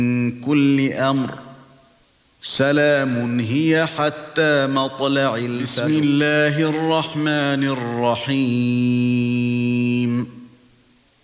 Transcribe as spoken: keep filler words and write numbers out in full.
كل أمر سلام هي حتى مطلع الفجر. بسم الله الرحمن الرحيم